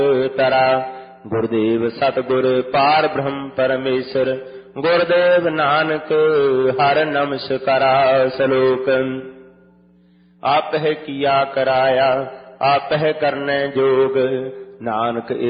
ਤਰਾ। ਗੁਰਦੇਵ ਸਤਿਗੁਰ ਪਾਰ ਬ੍ਰਹਮ ਪਰਮੇਸ਼ਰ, ਗੁਰਦੇਵ ਨਾਨਕ ਹਰਿ ਨਮਸਕਾਰਾ। ਸਲੋਕ। ਆਪਹਿ ਕੀਆ ਕਰਾਇਆ, ਆਪਹਿ ਕਰਨੈ ਜੋਗ, ਨਾਨਕ